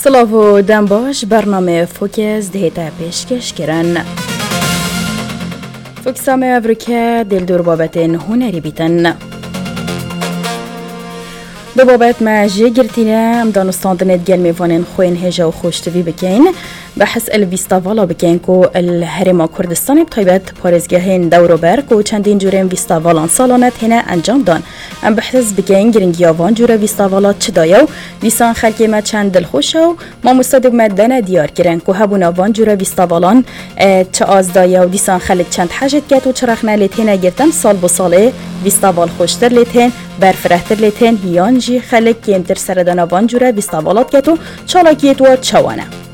سلاو دنباش برنامه فوکس دهیتا پیشکش کرن. فوکسام افریقا دل دور بابت هنری بیتن. دو بابت ما جه گرتینه ام دانستاندنت گل میوانن خوین هجا و خوشتوی بکین بحث الویستاوالا بکین کو الهرما کردستان بطیبت پارزگاهین دورو برک و چندین جورین ویستاوالان سالانت هنه انجام دان ام بحث بکین گرنگیاوان جوره ویستاوالا چه دایو ویسان خلکی ما چند دلخوش و ما مستدب مدن دیار کرن کو هبون آوان جوره ویستاوالان چه آز دایو دیسان خلک چند حاجت گت و چرخنه لیتینه گرتن سال با ساله ویستاوال خوشتر لیتین برفرهتر لیتین هیان جی خلک کمتر سردان آوان جوره ویستاوالات گتو چالاکیت و چوانه